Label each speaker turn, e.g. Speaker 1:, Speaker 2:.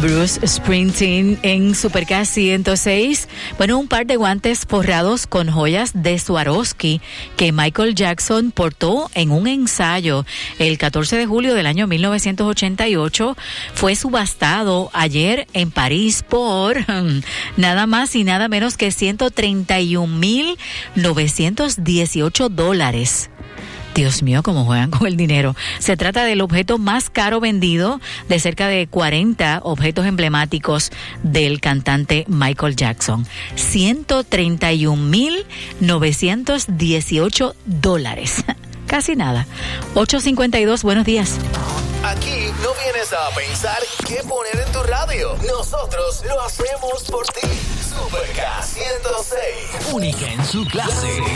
Speaker 1: Bruce Springsteen en Super K 106. Bueno, un par de guantes forrados con joyas de Swarovski que Michael Jackson portó en un ensayo el 14 de julio del año 1988 fue subastado ayer en París por nada más y nada menos que $131,918. Dios mío, cómo juegan con el dinero. Se trata del objeto más caro vendido de cerca de 40 objetos emblemáticos del cantante Michael Jackson. $131,918. Casi nada. 8:52, buenos días.
Speaker 2: Aquí no vienes a pensar qué poner en tu radio. Nosotros lo hacemos por ti. Super K 106.
Speaker 3: Única en su clase.